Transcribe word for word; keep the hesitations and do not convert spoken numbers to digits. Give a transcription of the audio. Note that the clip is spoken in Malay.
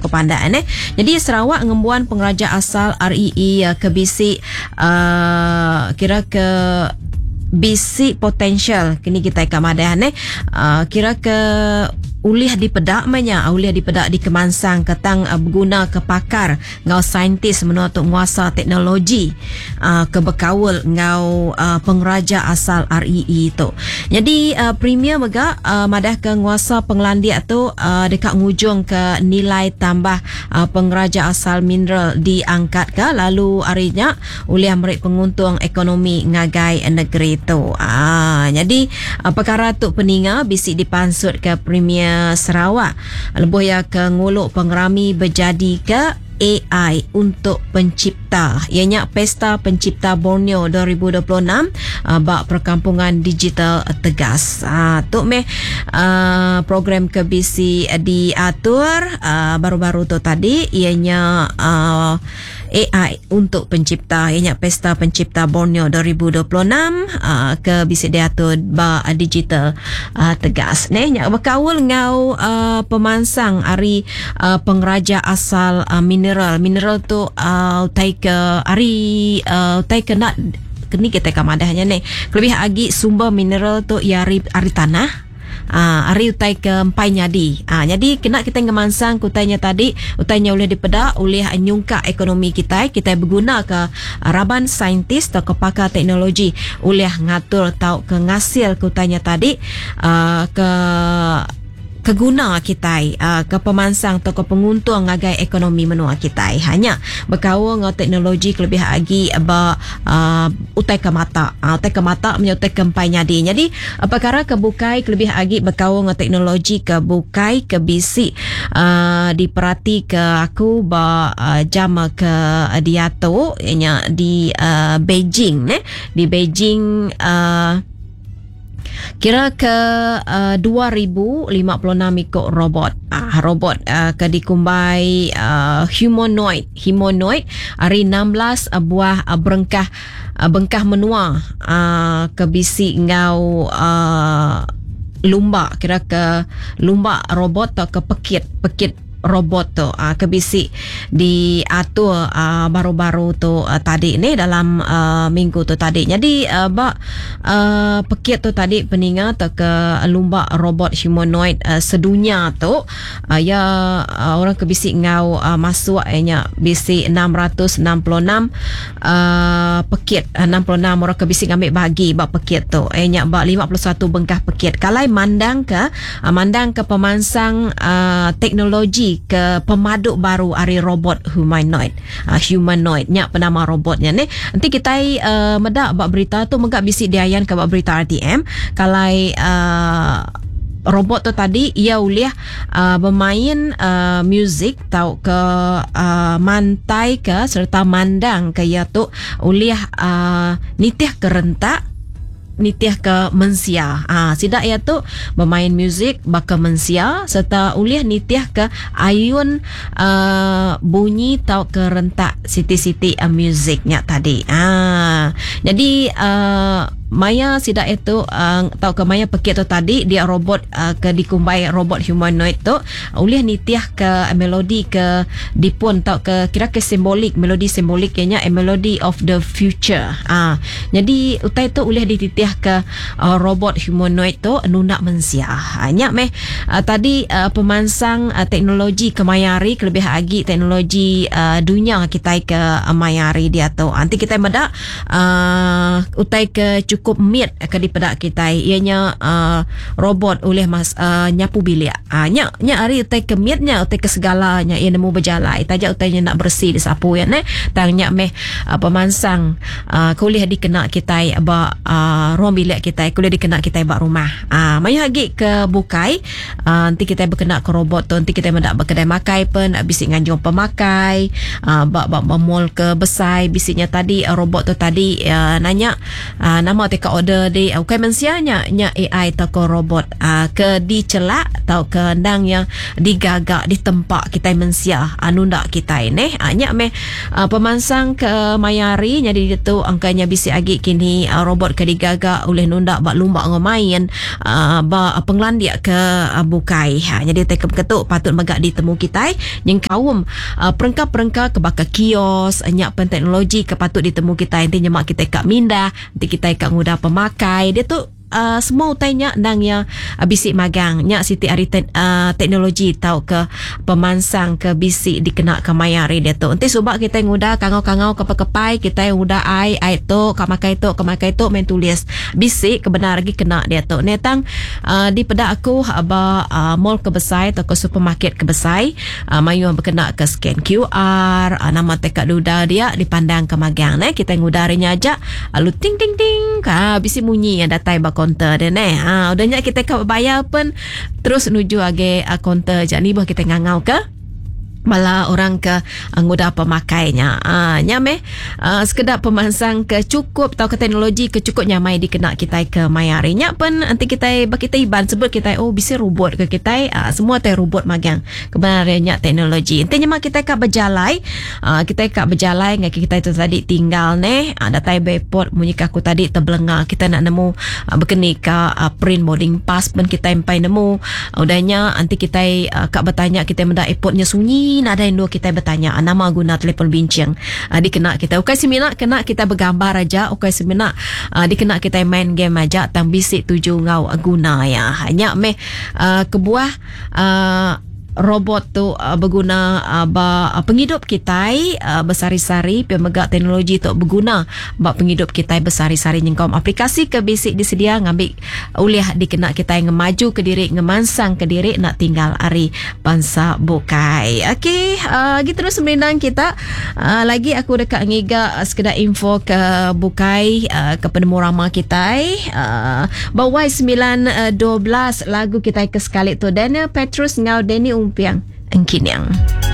kepandaan eh. Jadi Sarawak ngembuan pengraja asal R E E uh, ke bisik uh, kira ke bisik potensial kini kita ikan madahan eh uh, kira ke ulih di pedak manya ulih di pedak di kemansang ketang uh, berguna ke pakar ngau saintis menuatuk menguasa teknologi uh, ke bekawal ngau uh, pengraja asal R E E tu. Jadi uh, premier mega uh, madah ke nguasa penglandia tu uh, dekat ngujung ke nilai tambah uh, pengraja asal mineral diangkat ke lalu arinya ulih merik penguntung ekonomi ngagai negeri tu. Ah, jadi uh, perkara tu peninga bisik dipansut ke premier Sarawak lebuh ya ke nguluk pengerami berjadi ke A I untuk pencipta ianya Pesta Pencipta Borneo dua ribu dua puluh enam uh, bak perkampungan digital tegas. Uh, tu meh uh, program ke B C diatur uh, baru-baru tu tadi ianya uh, A I untuk pencipta ianya Pesta Pencipta Borneo dua ribu dua puluh enam uh, ke B C diatur bak digital uh, tegas. Neh nya berkawal ngau uh, pemansang ari uh, pengraja asal uh, mineral mineral tu uh, utai ke ari uh, utai ke nak kini kita kamadahnya ni lebih agi sumber mineral tu ya ari, ari tanah Ah, ari utai ke empai nyadi. Ah, jadi kena kita ngemansang kutanya tadi, utainya oleh dipedak, oleh nyungka ekonomi kita, kita berguna ke raban saintis atau ke pakar teknologi, oleh ngatur tau ke ngasil kutanya tadi, uh, ke keguna kita uh, ke pemansang atau ke penguntung ngagai ekonomi menua kita hanya berkawal ngau teknologi lebih lagi ba uh, utai ke mata uh, utai ke mata menyutai ke empai nyadi. Jadi uh, perkara kebukai lebih lagi berkawal ngau teknologi kebukai ke bisi uh, diperhati ke aku ba uh, jama ke uh, diato ianya di uh, Beijing eh di Beijing uh, kira ke uh, dua ribu lima puluh enam ikut robot ah, robot uh, ke dikumbai uh, humanoid humanoid hari enam belas uh, buah uh, berengkah uh, bengkah menua uh, ke bisi ngau uh, lumba kira ke lumba robot atau ke pekit pekit robot tu uh, ke bisi diatur uh, baru-baru tu uh, tadi ni dalam uh, minggu tu tadi. Jadi uh, bak uh, pekit tu tadi peninga tu ke lumba robot humanoid uh, sedunia tu uh, ya uh, orang ke bisi ngau uh, masuk nya bisi enam ratus enam puluh enam uh, pekit uh, enam puluh enam orang ke bisi ngambil bagi bak pekit tu nya bak lima puluh satu bengkah pekit. Kalai mandang ke uh, mandang ke pemansang uh, teknologi ke pemaduk baru ari robot humanoid uh, humanoid nya penama robotnya ni nanti kita uh, medak bak berita tu megak bisi diayan ke bak berita R T M kalai uh, robot tu tadi ia uliah uh, bermain uh, muzik tau ke uh, mantai ke serta mandang ke ia tu uliah uh, nitih kerentak nitiah ke mensia. Ah, sidak ia tu bermain muzik baka mensia serta uliah nitiah ke ayun uh, bunyi tau ke rentak siti-siti uh, muziknya tadi. Ah, jadi uh, Maya sidak itu uh, tau ke Maya pekit tu tadi dia robot uh, ke dikumbai robot humanoid tu uliah nitiah ke melodi ke dipun tau ke kira ke simbolik melodi simbolik nya melody of the future. Ah, jadi utai tu uliah dititiah ke uh, robot humanoid tu nunak mensia. Hanya meh uh, tadi uh, pemansang uh, teknologi ke mayari lebih lagi teknologi uh, dunia kita ke uh, mayari dia tu. Nanti kita medak uh, utai ke cukup mit ke di pedak kita ianya uh, robot oleh mas uh, nyapu bilik. Ah, nya nya hari utai ke mitnya utai ke segalanya ia nemu berjalan. Itaja utainya nak bersih disapu ya ne. Tangnya meh uh, pemansang uh, kuliah dikena kita ba uh, ruang bilik kita kuliah dikena kita bak rumah. Ah, maya lagi ke bukai uh, nanti kita berkena ke robot tu nanti kita mendak berkedai makai pun bisik nganjung pemakai uh, bak bak mall ke besai bisiknya tadi uh, robot tu tadi uh, nanya uh, nama semua teka order di uh, ukai mensianya nya A I atau ke robot uh, ke dicelak atau ke ndang yang digagak di tempat kita mensia anu ndak kita ini uh, nya meh uh, pemansang ke mayari jadi itu angkanya bisi agi kini uh, robot ke digagak oleh nundak bak lumba ngomain uh, ba penglandia ke uh, bukai ha, jadi teka ketuk patut megak ditemu kita yang kaum uh, perengka-perengka ke bakal kios nya pen teknologi ke patut ditemu kita intinya mak kita kak minda nanti kita kak mudah pemakai dia tu Uh, semua utainya dang ya uh, bisik magang nya siti ari te, uh, teknologi tau ke pemansang ke bisik dikena ke mayari dia tu nanti subak kita ngudah kangau-kangau kepai-kepai kita ngudah ai ai tu kamakai tu kamakai tu main tulis bisik kebenar lagi kena dia tu netang uh, di peda aku aba uh, mall ke besai atau ke supermarket ke besai uh, mayu berkena ke scan Q R uh, nama tekak duda dia dipandang ke magang ne kita ngudarinya aja uh, lu ting ting ting ka bisik munyi yang datai bak konter dia ne. Ha, udahnya kita kau bayar pun terus menuju age uh, konter je ni bah kita ngangau ke malah orang ke anggota pemakainya uh, nyame uh, sekedar pemansang ke cukup atau ke teknologi ke cukup nyamai dikena kita ke mayarinya pun nanti kita bagi kita iban sebut kita oh bisa robot ke kita uh, semua teh robot magang kebenarannya teknologi intinya mah kita kak berjalai uh, kita kak berjalai ngak kita itu tadi tinggal ne uh, datai beport munyi aku tadi terbelengah kita nak nemu uh, berkeni ka uh, print boarding pass pun kita sampai nemu uh, udahnya nanti kita uh, kak bertanya kita mendak airportnya sunyi ada yang dua kita bertanya nama guna telefon bincang uh, dikena kita ukai semina kena kita bergambar aja ukai semina uh, dikena kita main game aja tang bisik tuju ngau guna ya hanya meh uh, kebuah uh, robot tu uh, berguna uh, ba, uh, penghidup kita uh, bersari-sari pemegak teknologi tu berguna bak penghidup kita bersari-sari nyengkom aplikasi ke basic disedia ngambil uliah dikena kita yang ngemaju ke diri ngemansang ke diri nak tinggal ari bangsa bukai okey uh, gitu terus sembilan kita uh, lagi aku dekat ngiga uh, sekedar info ke bukai uh, ke penemu rama kita uh, bawah sembilan dua belas lagu kita ke sekali tu Daniel Petrus ngau Denny Umpiang Engkinyang.